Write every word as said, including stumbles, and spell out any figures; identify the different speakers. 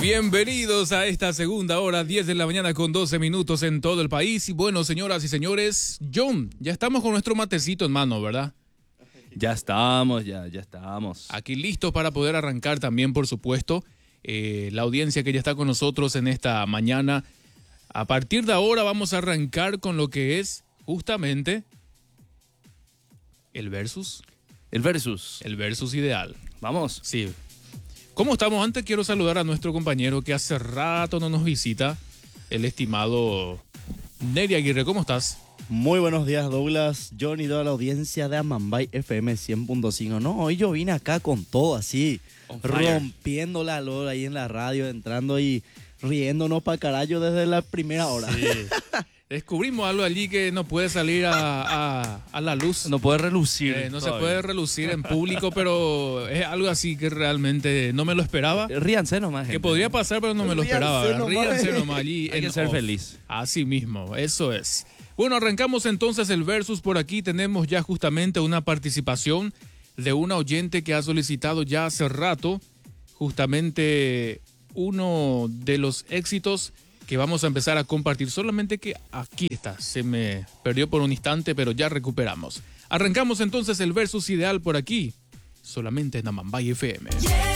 Speaker 1: Bienvenidos a esta segunda hora, diez de la mañana con doce minutos en todo el país. Y bueno, señoras y señores, John, ya estamos con nuestro matecito en mano, ¿verdad?
Speaker 2: Ya estamos, ya, ya estamos.
Speaker 1: Aquí listos para poder arrancar también, por supuesto, eh, la audiencia que ya está con nosotros en esta mañana. A partir de ahora vamos a arrancar con lo que es justamente el versus.
Speaker 2: El versus.
Speaker 1: El versus ideal.
Speaker 2: Vamos.
Speaker 1: Sí. ¿Cómo estamos? Antes quiero saludar a nuestro compañero que hace rato no nos visita, el estimado Neri Aguirre. ¿Cómo estás?
Speaker 3: Muy buenos días, Douglas, John y toda la audiencia de Amambay F M cien punto cinco. No, hoy yo vine acá con todo así, rompiendo la lora ahí en la radio, entrando y riéndonos para carajo desde la primera hora.
Speaker 1: Sí. Descubrimos algo allí que no puede salir a, a, a la luz.
Speaker 2: No puede relucir.
Speaker 1: Eh, no
Speaker 2: todavía.
Speaker 1: se puede relucir en público, pero es algo así que realmente no me lo esperaba.
Speaker 2: Ríanse nomás, gente.
Speaker 1: Que podría pasar, pero no me lo
Speaker 3: Ríanse
Speaker 1: esperaba. ¿verdad?
Speaker 3: nomás.
Speaker 1: Ríanse nomás allí.
Speaker 2: Hay
Speaker 1: en
Speaker 2: que ser
Speaker 1: off.
Speaker 2: feliz.
Speaker 1: Así mismo, eso es. Bueno, arrancamos entonces el versus. Por aquí tenemos ya justamente una participación de una oyente que ha solicitado ya hace rato justamente uno de los éxitos que vamos a empezar a compartir. Solamente que aquí está, se me perdió por un instante, pero ya recuperamos. Arrancamos entonces el versus ideal por aquí, solamente en Amambay F M.
Speaker 4: Yeah.